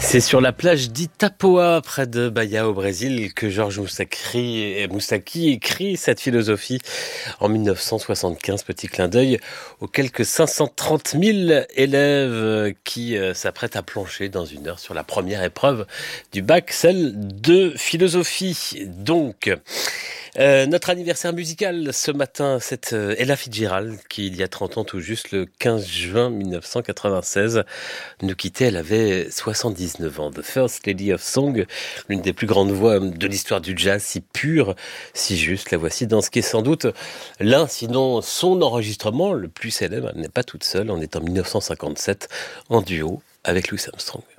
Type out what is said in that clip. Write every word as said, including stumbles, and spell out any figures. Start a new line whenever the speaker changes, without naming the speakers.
C'est sur la plage d'Itapoa, près de Bahia au Brésil, que Georges Moustaki, Moustaki écrit cette philosophie en mille neuf cent soixante-quinze. Petit clin d'œil aux quelques cinq cent trente mille élèves qui s'apprêtent à plancher dans une heure sur la première épreuve du bac, celle de philosophie. Donc, euh, notre anniversaire musical ce matin, c'est euh, Ella Fitzgerald qui, il y a trente ans tout juste, le quinze juin mille neuf cent quatre-vingt-seize, nous quittait. Elle avait soixante-dix-neuf ans. The First Lady of Song, l'une des plus grandes voix de l'histoire du jazz, si pure, si juste. La voici dans ce qui est sans doute l'un, sinon son enregistrement le plus célèbre. Elle n'est pas toute seule. On est en mille neuf cent cinquante-sept en duo avec Louis Armstrong.